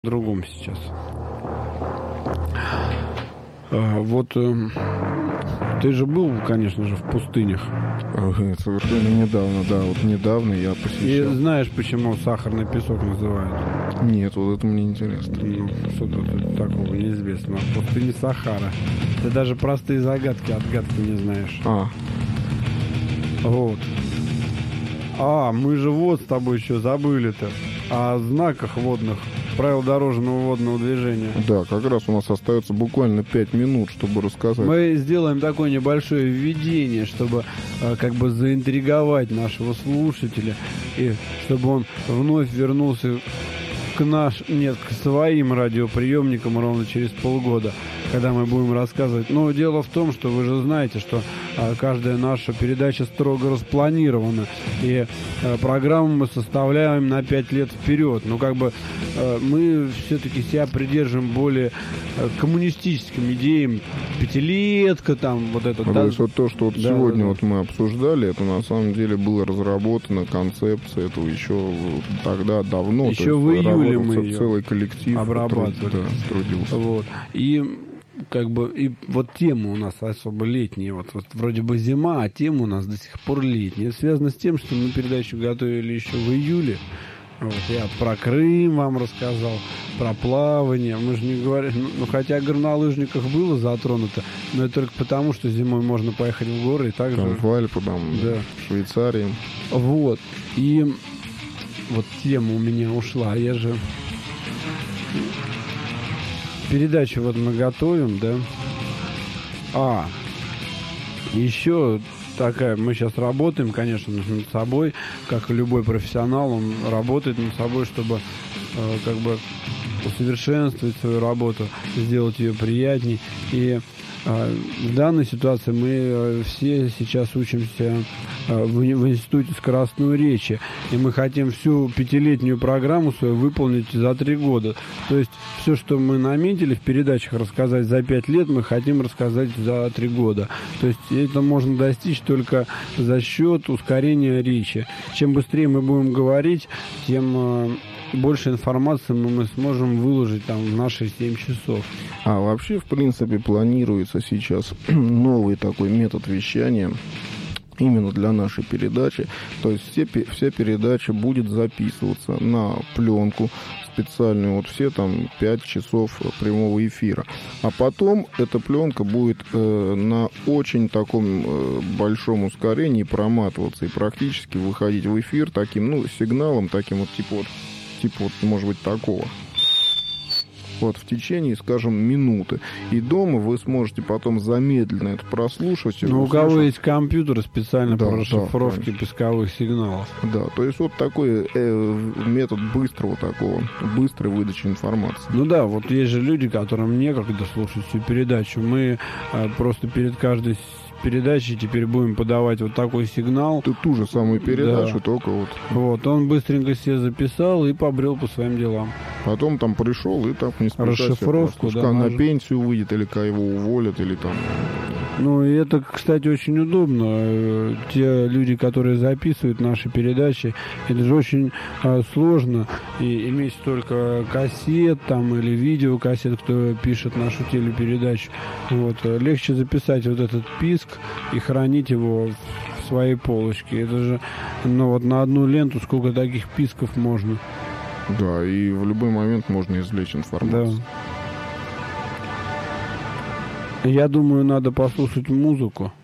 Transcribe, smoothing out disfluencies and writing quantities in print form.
другом сейчас. Ты же был, конечно же, в пустынях. Совершенно недавно, да. Вот недавно я посещал. И знаешь, почему сахарный песок называют? Нет, вот это мне интересно. Что-то тут такого неизвестно. В пустыне Сахара. Ты даже простые отгадки не знаешь. Вот. Мы же вот с тобой еще забыли-то. О знаках водных. Правил дорожного водного движения. Да, как раз у нас остается буквально 5 минут, чтобы рассказать. Мы сделаем такое небольшое введение, чтобы как бы заинтриговать нашего слушателя, и чтобы он вновь вернулся к своим радиоприемникам ровно через полгода, когда мы будем рассказывать. Но дело в том, что вы же знаете, что каждая наша передача строго распланирована, и программу мы составляем на 5 лет вперед. Но мы все-таки себя придерживаем более коммунистическим идеям. Пятилетка там, вот это. То есть вот то, что сегодня вот мы обсуждали, это на самом деле была разработана концепция этого еще тогда давно. Еще в июле мы ее целый коллектив обрабатывали. Трудился. Вот. И вот тема у нас особо летняя, вот вроде бы зима, а тема у нас до сих пор летняя. Это связано с тем, что мы передачу готовили еще в июле. Вот, я про Крым вам рассказал, про плавание. Мы же не говорим, хотя о горнолыжниках было затронуто, но это только потому, что зимой можно поехать в горы и также... Там в Альпы, да. В Швейцарии. Вот. И вот тема у меня ушла. Я же... Передачу вот мы готовим, да? Еще такая, мы сейчас работаем, конечно, над собой, как и любой профессионал, он работает над собой, чтобы усовершенствовать свою работу, сделать ее приятней. И в данной ситуации мы все сейчас учимся в Институте скоростной речи, и мы хотим всю 5-летнюю программу свою выполнить за 3 года. То есть все, что мы наметили в передачах рассказать за 5 лет, мы хотим рассказать за 3 года. То есть это можно достичь только за счет ускорения речи. Чем быстрее мы будем говорить, тем больше информации мы сможем выложить там в наши 7 часов. Вообще, в принципе, планируется сейчас новый такой метод вещания именно для нашей передачи. То есть вся передача будет записываться на пленку специальную, вот все там 5 часов прямого эфира. А потом эта пленка будет на очень таком большом ускорении проматываться и практически выходить в эфир таким, сигналом, таким вот типа, может быть, такого. Вот в течение, скажем, минуты. И дома вы сможете потом замедленно это прослушать. У кого есть компьютер специально по расшифровке писковых сигналов. Да, то есть вот такой метод быстрой выдачи информации. Вот есть же люди, которым некогда слушать всю передачу. Мы просто перед каждой передачи теперь будем подавать вот такой сигнал. Ту же самую передачу, только вот. Вот, он быстренько себе записал и побрел по своим делам. Потом там пришел и так не спрашивая. Расшифровку, да. На пенсию выйдет, или его уволят, или там... И это, кстати, очень удобно. Те люди, которые записывают наши передачи, это же очень сложно. И иметь столько кассет там или видеокассет, кто пишет нашу телепередачу. Вот. Легче записать вот этот писк и хранить его в своей полочке. Это же, на одну ленту сколько таких писков можно. Да, и в любой момент можно извлечь информацию. Да. Я думаю, надо послушать музыку.